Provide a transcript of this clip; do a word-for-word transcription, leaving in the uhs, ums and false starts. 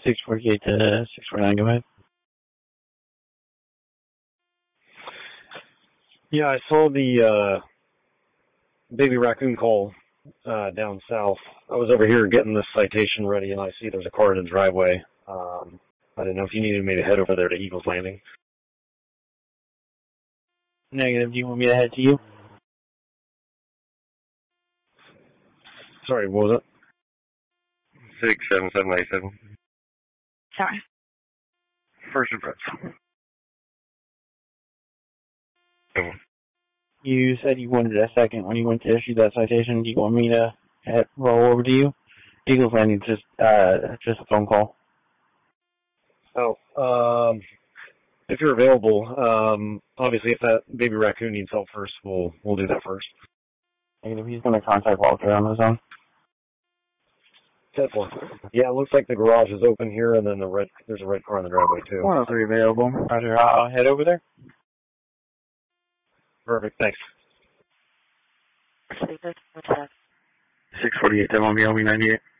six forty-eight to six forty-nine, go ahead. Yeah, I saw the uh, baby raccoon call uh, down south. I was over here getting this citation ready, and I see there's a car in the driveway. Um, I didn't know if you needed me to head over there to Eagles Landing. Negative. Do you want me to head to you? Sorry, what was it? Six seven seven eight seven. Sorry. First address. Oh. You said you wanted a second when you went to issue that citation. Do you want me to head, roll over to you? Eagles Landing, just uh, just a phone call. Oh, um, if you're available, um, obviously if that baby raccoon needs help first, we'll we'll do that first. Negative. He's going to contact Walter on his own. ten four. Yeah, it looks like the garage is open here, and then the red there's a red car in the driveway too. one oh three available. Roger. I'll head over there. Perfect. Thanks. What's that? six forty-eight, that won't be L B ninety-eight.